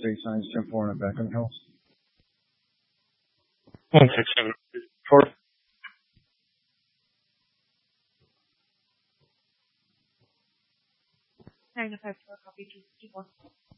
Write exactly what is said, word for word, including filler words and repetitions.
three signs, ten four, and Beckham Hills. One six seven four. Nine five four copy two fifty four.